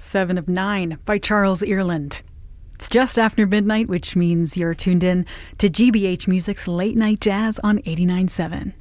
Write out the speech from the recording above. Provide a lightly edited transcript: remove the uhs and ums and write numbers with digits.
7 of 9 by Charles Earland. It's just after midnight, which means you're tuned in to GBH Music's Late Night Jazz on 89.7.